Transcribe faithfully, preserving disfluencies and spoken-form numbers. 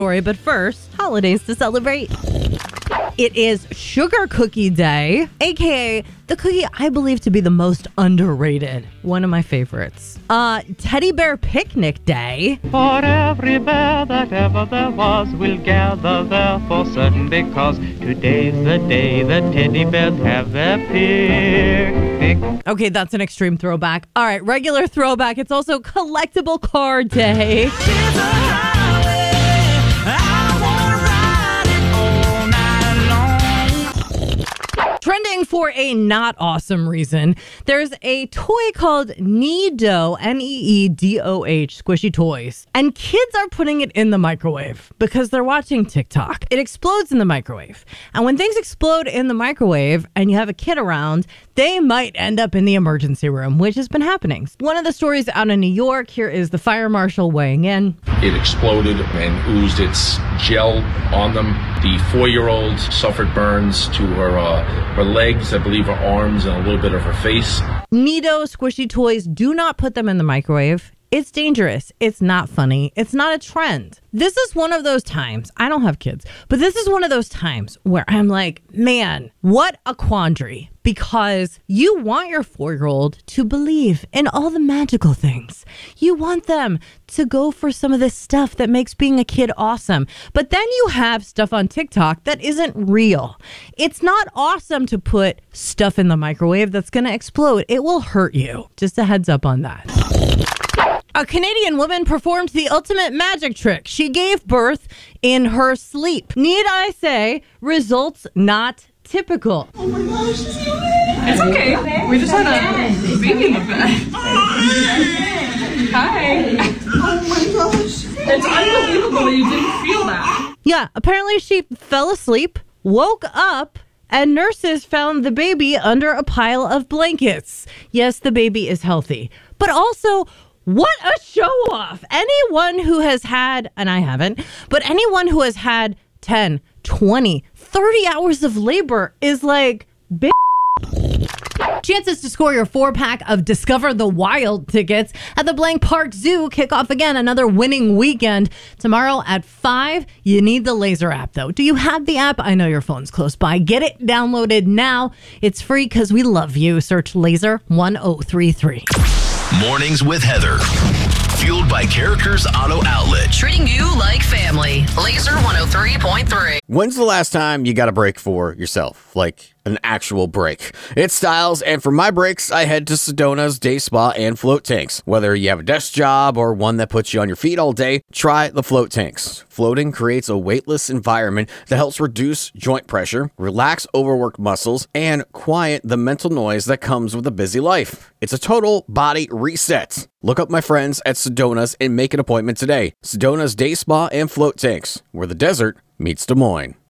story, but first, holidays to celebrate. It is Sugar Cookie Day, aka the cookie I believe to be the most underrated. One of my favorites. Uh, Teddy Bear Picnic Day. For every bear that ever there was, we'll gather there for certain, because today's the day the teddy bears have their picnic. Okay, that's an extreme throwback. All right, regular throwback. It's also Collectible Car Day. Trending for a not awesome reason, there's a toy called Needoh, N E E D O H, Squishy Toys. And kids are putting it in the microwave because they're watching TikTok. It explodes in the microwave. And when things explode in the microwave and you have a kid around, they might end up in the emergency room, which has been happening. One of the stories out in New York, here is the fire marshal weighing in. It exploded and oozed its gel on them. The four-year-old suffered burns to her uh, her legs, I believe her arms, and a little bit of her face. Needoh Squishy Toys, do not put them in the microwave. It's dangerous. It's not funny. It's not a trend. This is one of those times, I don't have kids, but this is one of those times where I'm like, man, what a quandary. Because you want your four-year-old to believe in all the magical things. You want them to go for some of this stuff that makes being a kid awesome. But then you have stuff on TikTok that isn't real. It's not awesome to put stuff in the microwave that's going to explode. It will hurt you. Just a heads up on that. A Canadian woman performed the ultimate magic trick. She gave birth in her sleep. Need I say, results not typical. Oh my gosh, it's okay. We just had a baby in the bed. Hi. Oh my gosh. It's unbelievable that you didn't feel that. Yeah, apparently she fell asleep, woke up, and nurses found the baby under a pile of blankets. Yes, the baby is healthy. But also, what a show off. Anyone who has had, and I haven't, but anyone who has had ten, twenty, thirty hours of labor is like, bitch. Chances to score your four-pack of Discover the Wild tickets at the Blank Park Zoo kick off again, another winning weekend. Tomorrow at five, you need the Laser app, though. Do you have the app? I know your phone's close by. Get it downloaded now. It's free because we love you. Search Laser one oh three three. Mornings with Heather. Fueled by Characters Auto Outlet. Treating you like family. Laser one oh three point three. When's the last time you got a break for yourself? Like an actual break. It's Styles, and for my breaks, I head to Sedona's Day Spa and Float Tanks. Whether you have a desk job or one that puts you on your feet all day, try the Float Tanks. Floating creates a weightless environment that helps reduce joint pressure, relax overworked muscles, and quiet the mental noise that comes with a busy life. It's a total body reset. Look up my friends at Sedona's and make an appointment today. Sedona's Day Spa and Float Tanks, where the desert meets Des Moines.